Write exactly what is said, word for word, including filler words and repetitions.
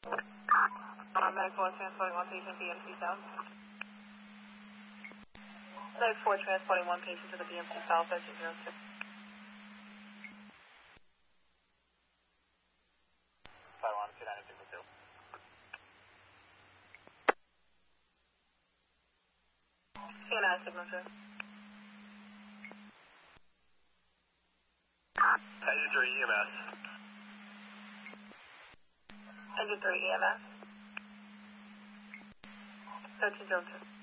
Um, Mag four transporting one patient B M C South. Mag four transporting one patient to the B M C South, thirteen zero two. Taiwan, two nine six two. C N I signature. Engine three E M S. Engine three E M S. thirteen zero two.